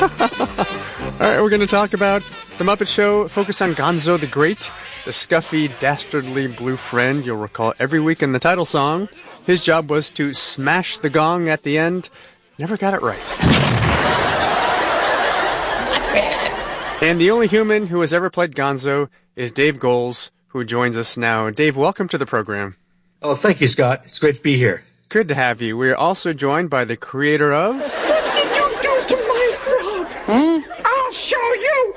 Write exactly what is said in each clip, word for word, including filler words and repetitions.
All right, we're going to talk about The Muppet Show, focus on Gonzo the Great, the scuffy, dastardly blue friend you'll recall every week in the title song. His job was to smash the gong at the end. Never got it right. And the only human who has ever played Gonzo is Dave Goelz, who joins us now. Dave, welcome to the program. Oh, thank you, Scott. It's great to be here. Good to have you. We are also joined by the creator of... What did you do to my frog? Hmm? I'll show you.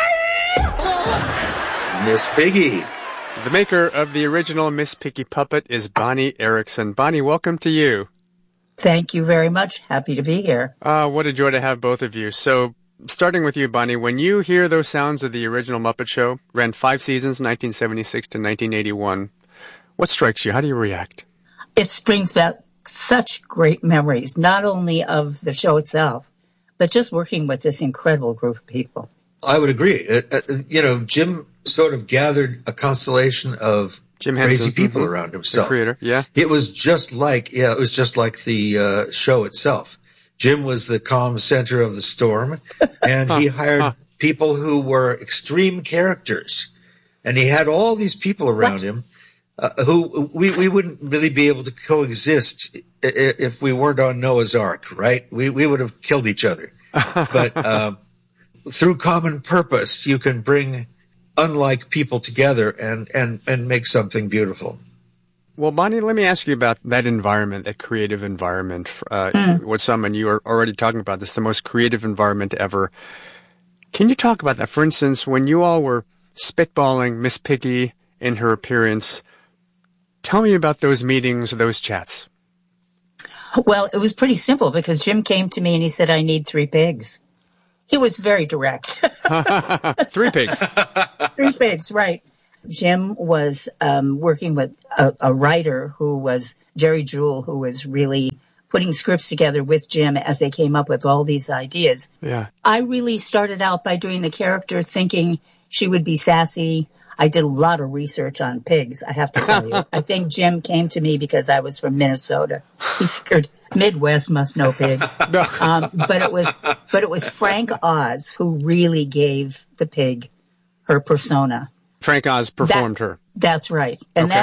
Hi! Miss Piggy. The maker of the original Miss Piggy puppet is Bonnie Erickson. Bonnie, welcome to you. Thank you very much. Happy to be here. Uh, what a joy to have both of you. So, starting with you, Bonnie, when you hear those sounds of the original Muppet Show, ran five seasons, nineteen seventy-six to nineteen eighty-one, what strikes you? How do you react? It brings back such great memories, not only of the show itself, but just working with this incredible group of people. I would agree. Uh, uh, you know, Jim sort of gathered a constellation of Jim crazy Henson, people mm-hmm. around himself. The creator, yeah. It was just like, yeah, it was just like the uh, show itself. Jim was the calm center of the storm, and he hired huh. people who were extreme characters. And he had all these people around what? him uh, who we, we wouldn't really be able to coexist if we weren't on Noah's Ark, right? We, we would have killed each other. But um, through common purpose, you can bring unlike people together and, and, and make something beautiful. Well, Bonnie, let me ask you about that environment, that creative environment. Uh, mm. With someone, you are already talking about this, the most creative environment ever. Can you talk about that? For instance, when you all were spitballing Miss Piggy in her appearance, tell me about those meetings, those chats. Well, it was pretty simple because Jim came to me and he said, I need three pigs. He was very direct. Three pigs. Three pigs, right. Jim was um, working with a, a writer who was Jerry Jewell, who was really putting scripts together with Jim as they came up with all these ideas. Yeah. I really started out by doing the character thinking she would be sassy. I did a lot of research on pigs, I have to tell you. I think Jim came to me because I was from Minnesota. He figured Midwest must know pigs. Um, but it was, but it was Frank Oz who really gave the pig her persona. Frank Oz performed that, her. That's right. And okay.